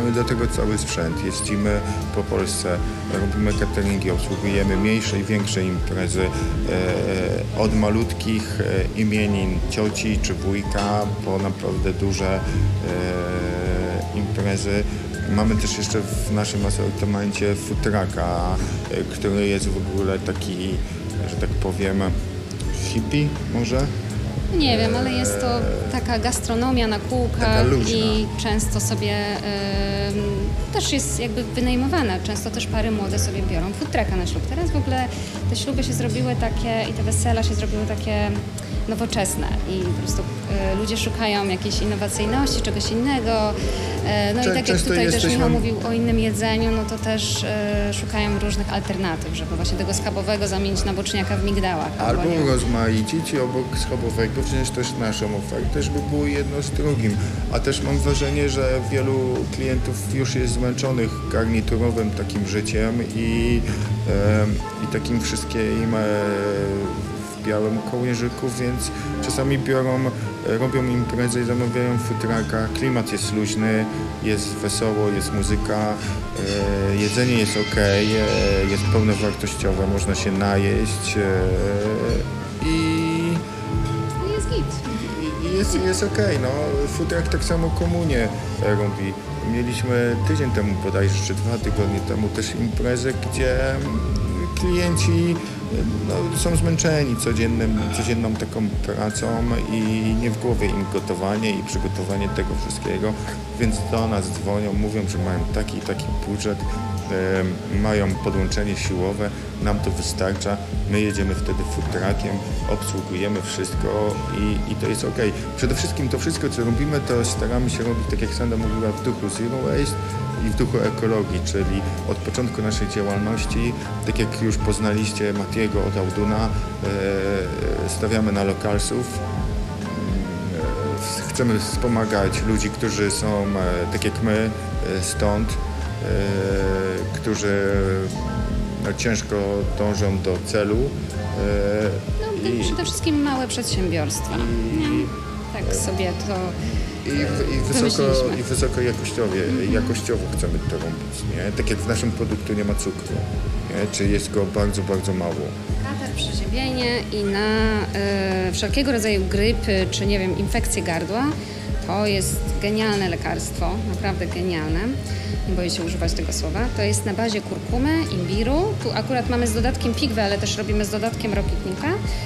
Mamy do tego cały sprzęt, jeździmy po Polsce, robimy cateringi, obsługujemy mniejsze i większe imprezy, od malutkich imienin cioci czy wujka po naprawdę duże imprezy. Mamy też jeszcze w naszym asortymencie food trucka, który jest w ogóle taki, że tak powiem, hippie może? Nie wiem, ale jest to taka gastronomia na kółkach i często sobie też jest jakby wynajmowana. Często też pary młode sobie biorą food trucka na ślub. Teraz w ogóle te śluby się zrobiły takie i te wesela się zrobiły takie nowoczesne i po prostu ludzie szukają jakiejś innowacyjności, czegoś innego. No i tak jak tutaj też Michał mówił o innym jedzeniu, no to też szukają różnych alternatyw, żeby właśnie tego schabowego zamienić na boczniaka w migdałach. Albo rozmaicić i obok schabowego wziąć też naszą ofertę, żeby było jedno z drugim. A też mam wrażenie, że wielu klientów już jest zmęczonych garniturowym takim życiem i takim wszystkim w białym kołnierzyku, więc czasami robią imprezę i zamawiają food trucka. Klimat jest luźny, jest wesoło, jest muzyka, jedzenie jest ok, jest pełnowartościowe, można się najeść i jest git. Jest ok. No. Food truck tak samo komunię robi. Mieliśmy tydzień temu bodajże, czy 2 tygodnie temu też imprezę, gdzie klienci są zmęczeni codzienną taką pracą i nie w głowie im gotowanie i przygotowanie tego wszystkiego, więc do nas dzwonią, mówią, że mają taki i taki budżet, mają podłączenie siłowe, nam to wystarcza, my jedziemy wtedy food truckiem, obsługujemy wszystko i to jest ok. Przede wszystkim to wszystko, co robimy, to staramy się robić, tak jak Sandra mówiła, w duchu zero waste i w duchu ekologii, czyli od początku naszej działalności, tak jak już poznaliście Matiego od Auduna, stawiamy na lokalsów. Chcemy wspomagać ludzi, którzy są tak jak my, stąd, którzy ciężko dążą do celu. No, przede wszystkim małe przedsiębiorstwa. Tak sobie to I wysoko jakościowo chcemy to robić, nie? Tak jak w naszym produktu nie ma cukru, nie? Czy jest go bardzo, bardzo mało. Katar, przeziębienie i na wszelkiego rodzaju grypy, czy nie wiem, infekcje gardła, to jest genialne lekarstwo, naprawdę genialne. Nie boję się używać tego słowa. To jest na bazie kurkumy, imbiru. Tu akurat mamy z dodatkiem pigwę, ale też robimy z dodatkiem rokitnika.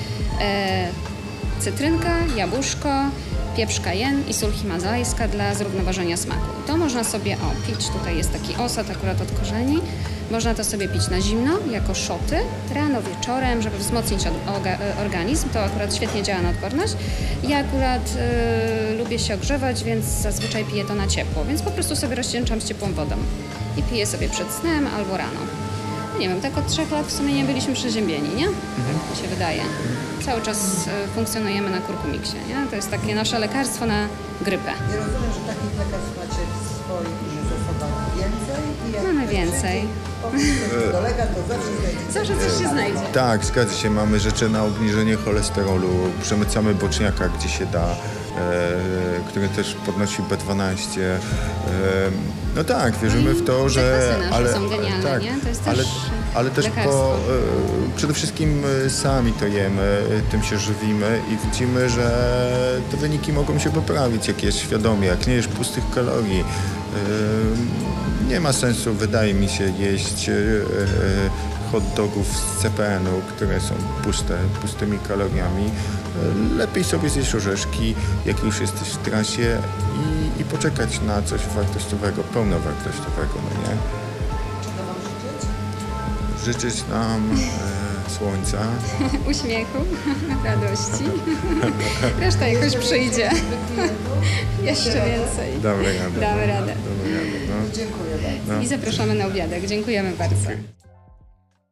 Cytrynka, jabłuszko, pieprz kajen i sól himalajska dla zrównoważenia smaku. I to można sobie pić, tutaj jest taki osad akurat od korzeni, można to sobie pić na zimno, jako szoty, rano, wieczorem, żeby wzmocnić organizm, to akurat świetnie działa na odporność. Ja akurat lubię się ogrzewać, więc zazwyczaj piję to na ciepło, więc po prostu sobie rozcieńczam z ciepłą wodą i piję sobie przed snem albo rano. Nie wiem, tak od 3 lat w sumie nie byliśmy przeziębieni, nie? Tak mi się wydaje. Cały czas funkcjonujemy na kurkumiksie, nie? To jest takie nasze lekarstwo na grypę. Nie rozumiem, że takich lekarstw macie w swoich zasobach więcej i jak mamy więcej. Dolega, to zawsze coś się znajdzie. Tak, zgadza się. Mamy rzeczy na obniżenie cholesterolu, przemycamy boczniaka, gdzie się da, który też podnosi B12. No tak, wierzymy w to, że... Ale są genialne, tak, nie? To jest też ale też przede wszystkim sami to jemy, tym się żywimy i widzimy, że te wyniki mogą się poprawić, jak jest świadomie, jak nie jesz pustych kalorii. Nie ma sensu, wydaje mi się, jeść hot dogów z CPN-u, które są pustymi kaloriami. Lepiej sobie zjeść orzeszki, jak już jesteś w trasie i poczekać na coś wartościowego, pełnowartościowego, no nie? Czego wam życzyć? Życzyć nam słońca. Uśmiechu, radości. Reszta jakoś przyjdzie. Jeszcze więcej. Damy radę. Damy radę. No. Dziękuję bardzo. I zapraszamy na obiadek. Dziękujemy bardzo.